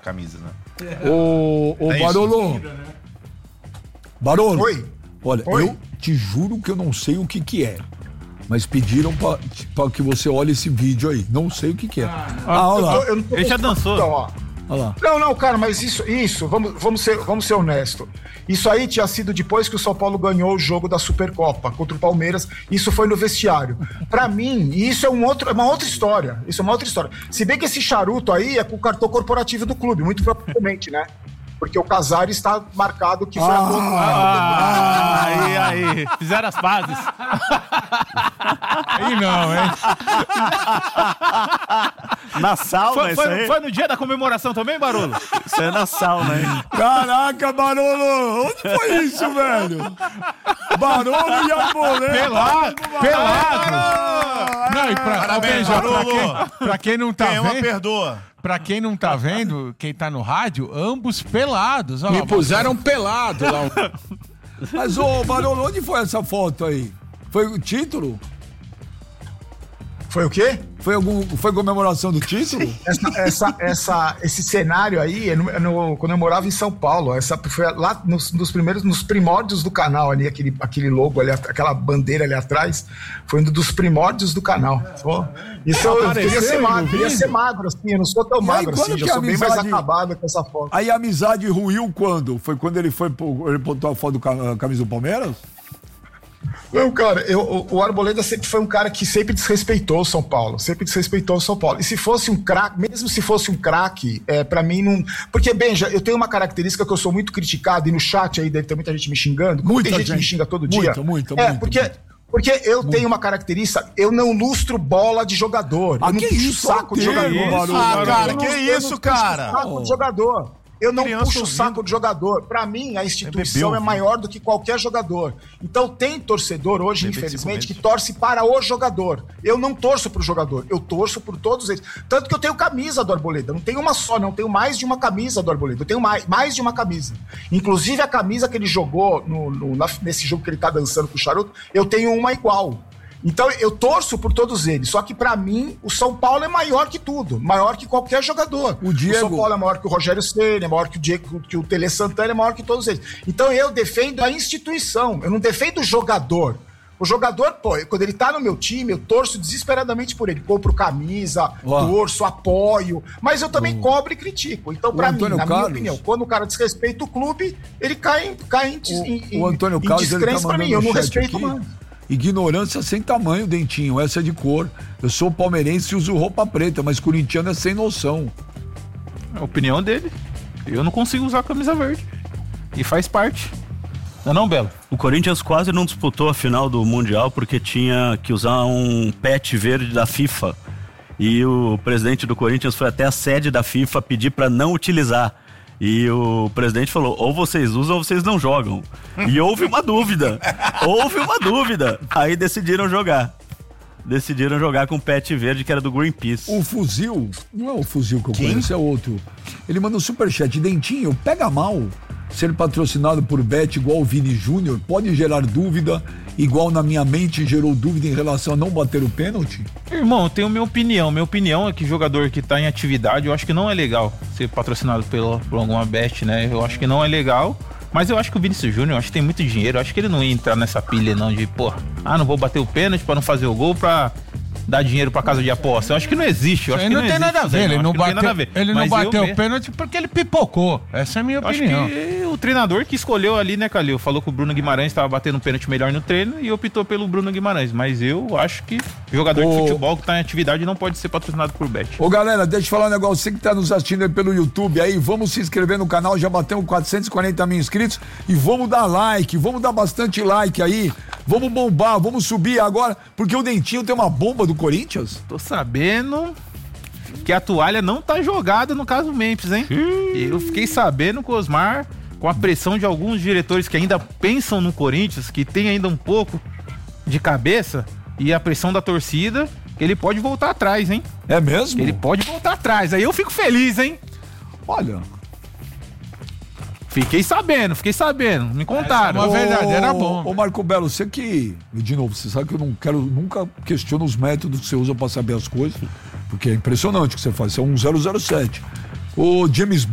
camisa, né? Ô, Barolo. Barolo. Oi. Olha, eu te juro que eu não sei o que é. Mas pediram pra que você olhe esse vídeo aí. Não sei o que é. Olha lá. Ele já dançou. Então, ó. Olha lá. Não, cara, mas isso, vamos ser honestos. Isso aí tinha sido depois que o São Paulo ganhou o jogo da Supercopa contra o Palmeiras. Isso foi no vestiário. Pra mim, isso é uma outra história. Isso é uma outra história. Se bem que esse charuto aí é com o cartão corporativo do clube, muito provavelmente, né? Porque o Casares está marcado que foi Aí, fizeram as pazes. Aí não, hein? Na sauna, isso aí? Foi no dia da comemoração também, Barolo? Isso é na sauna, hein? Caraca, Barolo! Onde foi isso, velho? Barolo e Arboleda! Pelado! Não, e Parabéns, Barolo! pra quem não tá Uma vendo... perdoa. Pra quem não tá vendo, quem tá no rádio, ambos pelados. Olha Me lá, puseram pelado lá. Mas, ô, Barolo, onde foi essa foto aí? Foi o título? Foi o quê? Foi comemoração do título? Esse cenário aí, quando eu morava em São Paulo, essa foi lá nos primórdios do canal ali, aquele logo ali, aquela bandeira ali atrás, foi um dos primórdios do canal. Isso eu queria ser magro, assim, eu não sou tão magro assim, já sou bem mais acabado com essa foto. Aí a amizade ruiu quando? Foi quando ele botou a foto da camisa do Palmeiras? Não, cara, o Arboleda sempre foi um cara que sempre desrespeitou o São Paulo. E se fosse um craque, mesmo se fosse um craque, pra mim não... Porque, Benja, eu tenho uma característica que eu sou muito criticado, e no chat aí deve ter muita gente me xingando. Tem gente que me xinga todo dia. Muito. Porque eu tenho uma característica, eu não lustro bola de jogador. Eu não puxo saco de jogador. Cara, que isso, cara? Saco de jogador. Eu não puxo o saco de jogador. Pra mim, a instituição é maior do que qualquer jogador. Então tem torcedor hoje, infelizmente, que torce para o jogador. Eu não torço pro jogador, eu torço por todos eles. Tanto que eu tenho camisa do Arboleda. Não tenho uma só, não. Tenho mais de uma camisa do Arboleda. Eu tenho mais de uma camisa. Inclusive a camisa que ele jogou nesse jogo que ele tá dançando com o charuto, eu tenho uma igual. Então eu torço por todos eles, só que pra mim o São Paulo é maior que tudo, maior que qualquer jogador. O São Paulo é maior que o Rogério Ceni, é maior que o Diego, que o Tele Santana, é maior que todos eles. Então eu defendo a instituição, eu não defendo o jogador. O jogador, quando ele tá no meu time, eu torço desesperadamente por ele. Compro camisa, torço, apoio, mas eu também cobro e critico. Então, pra mim, na minha opinião, quando o cara desrespeita o clube, ele cai o Antônio Carlos, descrença pra mim, eu não respeito aqui. mais. Ignorância sem tamanho, Dentinho. Essa é de cor. Eu sou palmeirense e uso roupa preta, mas corintiano é sem noção. É a opinião dele. Eu não consigo usar a camisa verde. E faz parte. Não, Belo? O Corinthians quase não disputou a final do Mundial porque tinha que usar um pet verde da FIFA. E o presidente do Corinthians foi até a sede da FIFA pedir para não utilizar. E o presidente falou, ou vocês usam ou vocês não jogam. E houve uma dúvida. Aí decidiram jogar com o pet verde que era do Greenpeace. O fuzil, não é o fuzil que eu conheço, é outro. Ele manda um superchat, Dentinho, pega mal. Ser patrocinado por Bet igual o Vini Júnior pode gerar dúvida, igual na minha mente gerou dúvida em relação a não bater o pênalti? Irmão, eu tenho minha opinião. Minha opinião é que jogador que tá em atividade, eu acho que não é legal ser patrocinado por alguma Bet, né? Eu acho que não é legal. Mas eu acho que o Vinícius Júnior, eu acho que tem muito dinheiro. Eu acho que ele não ia entrar nessa pilha não de, não vou bater o pênalti pra não fazer o gol, pra dar dinheiro pra casa de aposta. Eu acho que não existe. Eu acho que não tem nada a ver. Ele não bateu o pênalti porque ele pipocou. Essa é a minha opinião. Acho que o treinador que escolheu ali, né, Calil? Falou que o Bruno Guimarães estava batendo um pênalti melhor no treino e optou pelo Bruno Guimarães. Mas eu acho que jogador de futebol que tá em atividade não pode ser patrocinado por Bet. Ô, galera, deixa eu falar um negócio. Você que tá nos assistindo aí pelo YouTube aí, vamos se inscrever no canal. Já batemos 440 mil inscritos e vamos dar like, vamos dar bastante like aí. Vamos bombar, vamos subir agora, porque o Dentinho tem uma bomba do Corinthians. Tô sabendo que a toalha não tá jogada no caso Memphis, hein? Eu fiquei sabendo que o Osmar, com a pressão de alguns diretores que ainda pensam no Corinthians, que tem ainda um pouco de cabeça, e a pressão da torcida, que ele pode voltar atrás, hein? É mesmo? Ele pode voltar atrás, aí eu fico feliz, hein? Olha... Fiquei sabendo, me contaram. Uma verdade, era bom. Ô Marco Belo, você que, de novo, você sabe que eu nunca questiono os métodos que você usa pra saber as coisas, porque é impressionante o que você faz, você é um 007. Ô James